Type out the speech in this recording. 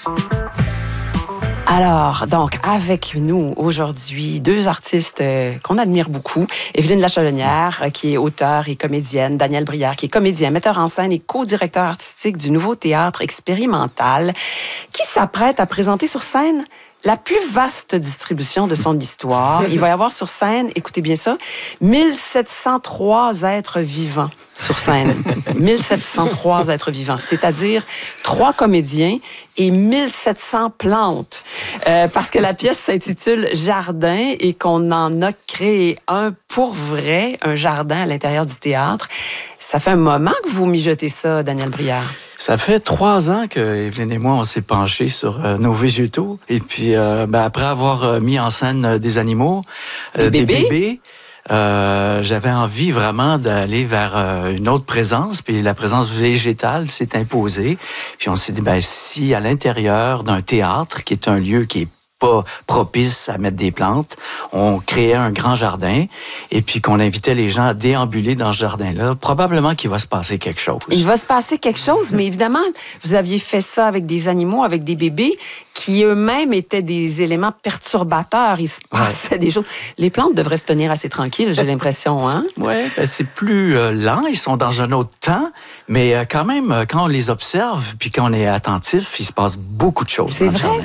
Alors, donc, avec nous aujourd'hui, deux artistes qu'on admire beaucoup. Evelyne Lachavenière, qui est auteure et comédienne. Daniel Brière, qui est comédien, metteur en scène et co-directeur artistique du Nouveau Théâtre expérimental, qui s'apprête à présenter sur scène la plus vaste distribution de son histoire. Il va y avoir sur scène, écoutez bien ça, 1703 êtres vivants sur scène. 1703 êtres vivants, c'est-à-dire 3 comédiens et 1700 plantes. Parce que la pièce s'intitule Jardin et qu'on en a créé un pour vrai, un jardin à l'intérieur du théâtre. Ça fait un moment que vous mijotez ça, Daniel Brière. Ça fait 3 ans que Evelyne et moi, on s'est penchés sur nos végétaux. Et puis, après avoir mis en scène des animaux, des bébés, j'avais envie vraiment d'aller vers une autre présence. Puis la présence végétale s'est imposée. Puis on s'est dit, si à l'intérieur d'un théâtre, qui est un lieu qui est pas propice à mettre des plantes, on créait un grand jardin et puis qu'on invitait les gens à déambuler dans ce jardin-là, probablement qu'il va se passer quelque chose. Il va se passer quelque chose, mais évidemment, vous aviez fait ça avec des animaux, avec des bébés qui eux-mêmes étaient des éléments perturbateurs. Il se passait des choses. Les plantes devraient se tenir assez tranquilles, j'ai l'impression, hein? Oui, c'est plus lent, ils sont dans un autre temps, mais quand même, quand on les observe puis quand on est attentif, il se passe beaucoup de choses. C'est vrai?